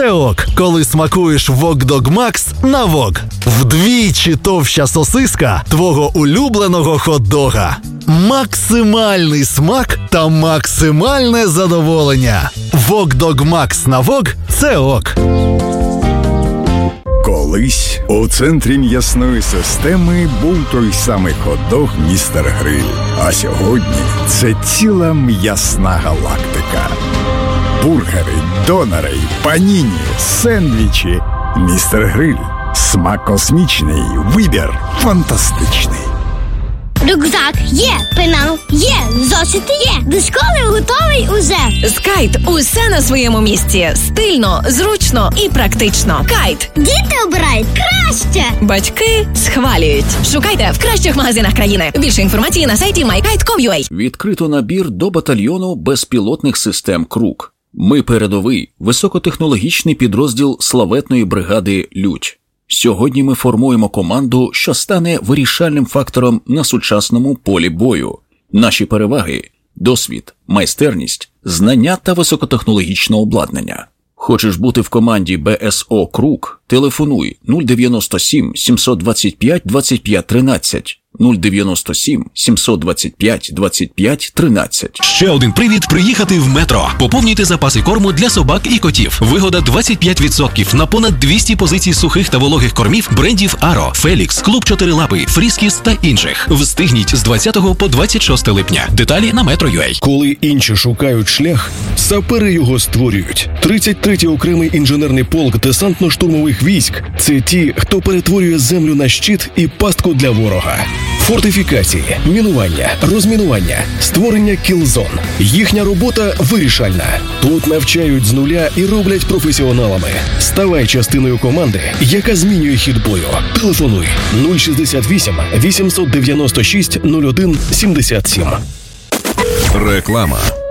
це ок, коли смакуєш Wok Dog Max на Wok. Вдвічі товща сосиска твого улюбленого хот-дога. Максимальний смак та максимальне задоволення. Wok Dog Max на Wok – це ок. Колись у центрі м'ясної системи був той самий хот-дог «Містер Гриль». А сьогодні це ціла м'ясна галактика. Бургери, донери, паніні, сендвічі. «Містер Гриль». Смак космічний, вибір фантастичний. Рюкзак є, пенал є, зошити є. До школи готовий уже. З Кайт усе на своєму місці. Стильно, зручно і практично. Кайт. Діти обирають краще. Батьки схвалюють. Шукайте в кращих магазинах країни. Більше інформації на сайті mykite.com.ua. Відкрито набір до батальйону безпілотних систем «Крук». Ми передовий, високотехнологічний підрозділ славетної бригади «Людь». Сьогодні ми формуємо команду, що стане вирішальним фактором на сучасному полі бою. Наші переваги – досвід, майстерність, знання та високотехнологічне обладнання. Хочеш бути в команді БСО «Крук»? Телефонуй 097 725 25 13. 097 725 25 13. Ще один привід приїхати в Метро. Поповнюйте запаси корму для собак і котів. Вигода 25% на понад 200 позицій сухих та вологих кормів брендів Аро, Фелікс, Клуб Чотирилапий, Фріскіс та інших. Встигніть з 20 по 26 липня. Деталі на Metro.ua. Коли інші шукають шлях, сапери його створюють. 33-й окремий інженерний полк десантно-штурмових військ – це ті, хто перетворює землю на щит і пастку для ворога. Фортифікації, мінування, розмінування, створення кілзон. Їхня робота вирішальна. Тут навчають з нуля і роблять професіоналами. Ставай частиною команди, яка змінює хід бою. Телефонуй 068 896 01 77. Реклама.